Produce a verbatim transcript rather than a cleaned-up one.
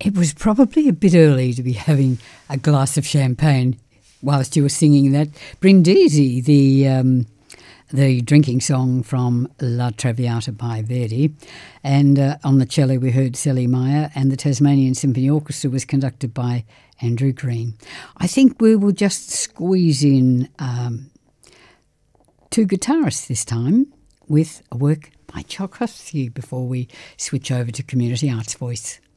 It was probably a bit early to be having a glass of champagne whilst you were singing that Brindisi, the um, the drinking song from La Traviata by Verdi. And uh, on the cello we heard Sally Meyer, and the Tasmanian Symphony Orchestra was conducted by Andrew Green. I think we will just squeeze in um, two guitarists this time with a work by Tchaikovsky before we switch over to Community Arts Voice.